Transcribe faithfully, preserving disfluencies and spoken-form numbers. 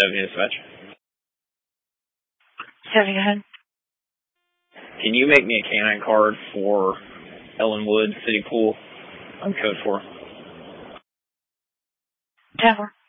Stephanie Dispatch. Stephanie, go ahead. Can you make me a canine card for Ellenwood City Pool on code four? ten four.